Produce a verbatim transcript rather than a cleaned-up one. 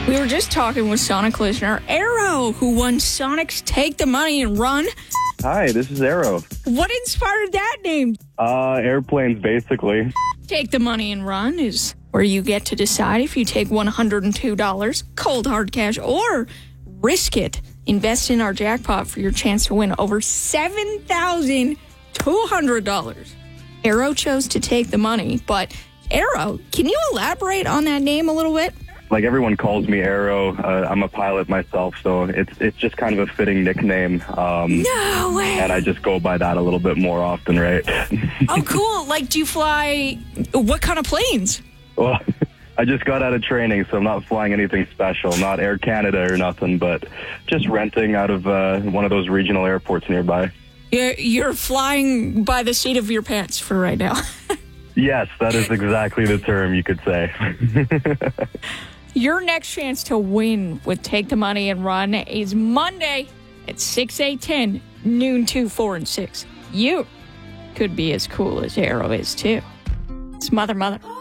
We were just talking with Sonic listener Arrow, who won Sonic's Take the Money and Run. Hi, this is Arrow. What inspired that name? Uh, airplanes, basically. Take the Money and Run is where you get to decide if you take one hundred two dollars, cold hard cash, or risk it. Invest in our jackpot for your chance to win over seven thousand two hundred dollars. Arrow chose to take the money, but Arrow, can you elaborate on that name a little bit? Like, everyone calls me Arrow. Uh, I'm a pilot myself, so it's it's just kind of a fitting nickname. Um, No way! and I just go by that a little bit more often, right? Oh, cool. Like, do you fly, what kind of planes? Well, I just got out of training, so I'm not flying anything special. Not Air Canada or nothing, but just renting out of uh, one of those regional airports nearby. You're, you're flying by the seat of your pants for right now. Yes, that is exactly the term you could say. Your next chance to win with Take the Money and Run is Monday at six, eight, ten, noon, two, four, and six. You could be as cool as Arrow is, too. It's Mother Mother.